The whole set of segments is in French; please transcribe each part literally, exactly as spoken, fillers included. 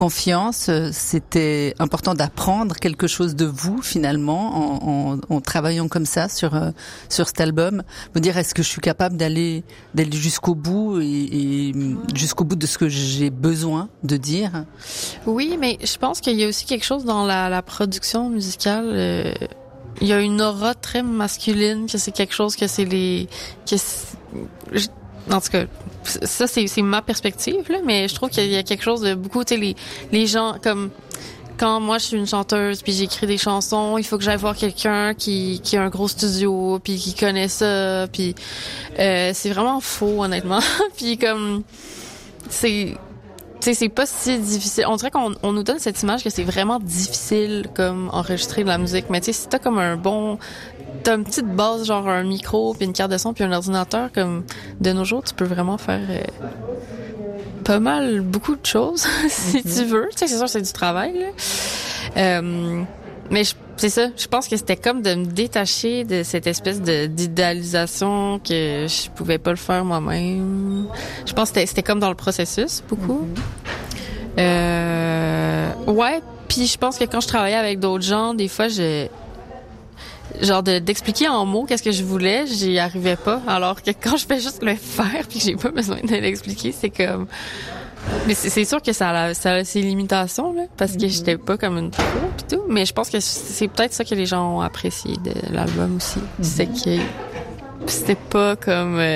Confiance, c'était important d'apprendre quelque chose de vous finalement en, en, en travaillant comme ça sur euh, sur cet album. Vous dire est-ce que je suis capable d'aller d'aller jusqu'au bout et, et jusqu'au bout de ce que j'ai besoin de dire. Oui, mais je pense qu'il y a aussi quelque chose dans la, la production musicale. Euh, il y a une aura très masculine, que c'est quelque chose que c'est les que c'est, je, en tout cas, ça c'est c'est ma perspective là, mais je trouve qu'il y a quelque chose de beaucoup, tu sais, les les gens comme quand moi je suis une chanteuse puis j'écris des chansons, il faut que j'aille voir quelqu'un qui qui a un gros studio puis qui connaît ça, puis euh, c'est vraiment faux honnêtement. Puis comme c'est tu sais, c'est pas si difficile. On dirait qu'on on nous donne cette image que c'est vraiment difficile comme enregistrer de la musique, mais tu sais si t'as comme un bon t'as une petite base, genre un micro, puis une carte de son, puis un ordinateur, comme de nos jours, tu peux vraiment faire euh, pas mal, beaucoup de choses, si mm-hmm. tu veux. Tu sais, c'est sûr, c'est du travail, là. Euh, mais je, c'est ça, je pense que c'était comme de me détacher de cette espèce de d'idéalisation que je pouvais pas le faire moi-même. Je pense que c'était, c'était comme dans le processus, beaucoup. Mm-hmm. Euh, ouais, puis je pense que quand je travaillais avec d'autres gens, des fois, je... genre de, d'expliquer en mots qu'est-ce que je voulais, j'y arrivais pas. Alors que quand je fais juste le faire puis que j'ai pas besoin de l'expliquer, c'est comme... Mais c'est, c'est sûr que ça a, ça a ses limitations, là, parce que j'étais pas comme une pro pis tout. Mais je pense que c'est peut-être ça que les gens ont apprécié de l'album aussi. Mm-hmm. C'est que c'était pas comme euh,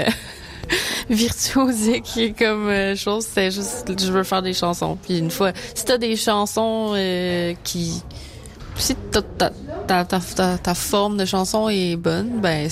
virtuosique et comme euh, chose. C'était juste, je veux faire des chansons. Puis une fois, si t'as des chansons euh, qui... Si ta, ta, ta, ta, ta forme de chanson est bonne, ben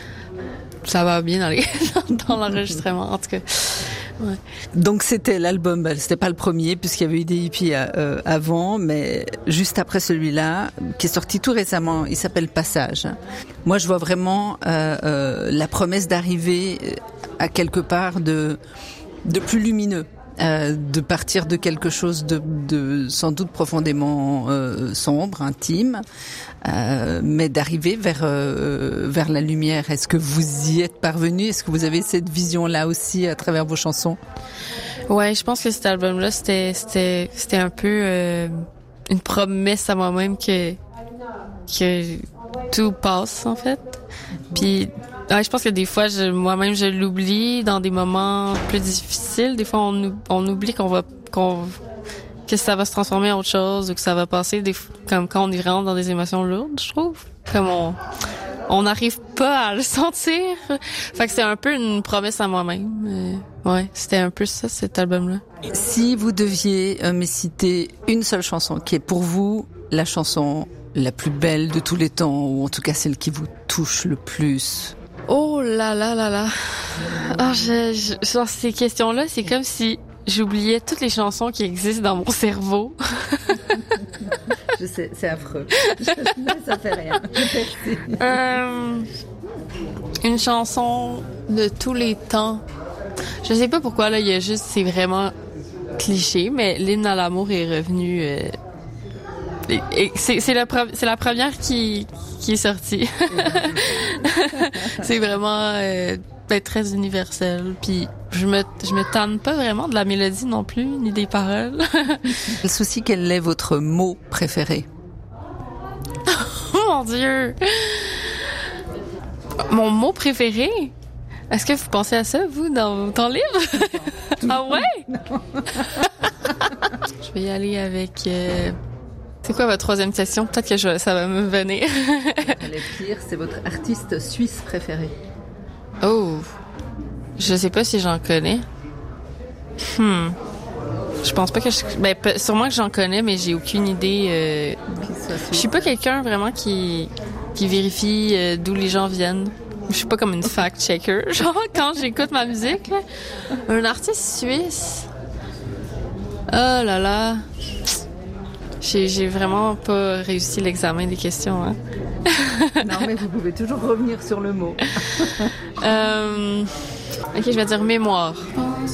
ça va bien dans, les, dans l'enregistrement, en tout cas. Ouais. Donc c'était l'album, ben, c'était pas le premier puisqu'il y avait eu des hippies euh, avant, mais juste après celui-là, qui est sorti tout récemment, il s'appelle Passage. Moi je vois vraiment euh, euh, la promesse d'arriver à quelque part de, de plus lumineux. Euh, de partir de quelque chose de, de sans doute profondément euh, sombre, intime, euh, mais d'arriver vers euh, vers la lumière. Est-ce que vous y êtes parvenu? Est-ce que vous avez cette vision-là aussi à travers vos chansons? Ouais, je pense que cet album-là, c'était c'était c'était un peu euh, une promesse à moi-même que que tout passe en fait. Puis ouais, je pense que des fois, je, moi-même, je l'oublie dans des moments plus difficiles. Des fois, on, on oublie qu'on va, qu'on, que ça va se transformer en autre chose ou que ça va passer. Des, comme quand on est vraiment dans des émotions lourdes, je trouve. Comme on, on n'arrive pas à le sentir. Fait que c'est un peu une promesse à moi-même. Euh, ouais, c'était un peu ça, cet album-là. Si vous deviez euh, me citer une seule chanson qui est pour vous la chanson la plus belle de tous les temps, ou en tout cas celle qui vous touche le plus. Oh là là là là. Oh, je, je, genre ces questions-là, c'est comme si j'oubliais toutes les chansons qui existent dans mon cerveau. Je sais, c'est affreux. Ça fait rien. euh, une chanson de tous les temps. Je sais pas pourquoi, là, il y a juste, c'est vraiment cliché, mais l'hymne à l'amour est revenu... Euh, et, et c'est, c'est, la, c'est la première qui, qui est sortie. C'est vraiment euh, ben, très universel. Puis je me je me tanne pas vraiment de la mélodie non plus, ni des paroles. Le souci, quel est votre mot préféré? Oh mon Dieu! Mon mot préféré? Est-ce que vous pensez à ça, vous, dans ton livre? Ah ouais? Non. Je vais y aller avec... Euh... C'est quoi votre troisième question? Peut-être que je, ça va me venir. Le pire, c'est votre artiste suisse préféré. Oh, je sais pas si j'en connais. Hmm. Je pense pas que je... Ben, sûrement que j'en connais, mais j'ai aucune idée. Euh... Je suis pas quelqu'un vraiment qui qui vérifie euh, d'où les gens viennent. Je suis pas comme une fact-checker. Genre, quand j'écoute ma musique, là, un artiste suisse... Oh là là... J'ai, j'ai vraiment pas réussi l'examen des questions, hein. Non, mais vous pouvez toujours revenir sur le mot. euh, ok, je vais dire mémoire.